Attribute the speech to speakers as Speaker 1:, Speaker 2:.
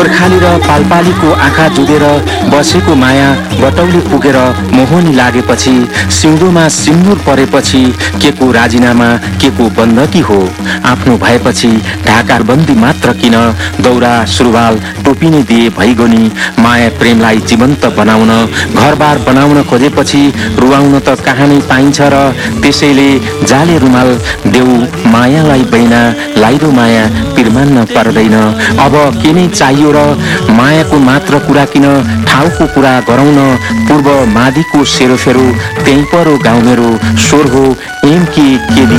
Speaker 1: गोर्खाली र पालपालीको आँखा जुधेर बसेको माया बटौली पुगेर मोहनी लागेपछि सिउँदोमा सिन्दुर परेपछि के को राजीनामा के को बन्दकी हो। आफ्नो भएपछि ढाकारबन्दी मात्र किन दौरा सुरुवाल टोपी नै दिए भइगोनी। माया प्रेमलाई जीवन्त बनाउन घरबार बनाउन खोजेपछि रुवाउन त कहाँ नै पाइन्छ र त्यसैले जाले रुमाल देऊ मायालाई बैना लाइरो माया पिरमान्न पर्दैन। अब के नै चाहियो र मायाको मात्र कुरा किन ठाउँको कुरा गरौँ न। पूर्व मादिको सेरोफेरो त्यही परो गाउँ मेरो स्वर हो एम के दिगो